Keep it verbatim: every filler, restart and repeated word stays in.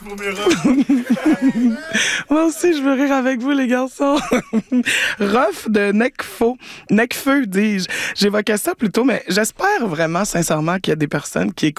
pour mes refs. Moi aussi, je veux rire avec vous, les garçons. Rof de Necfeu, Necfeu, dis-je. J'évoquais ça plus tôt, mais j'espère vraiment, sincèrement, qu'il y a des personnes qui écoutent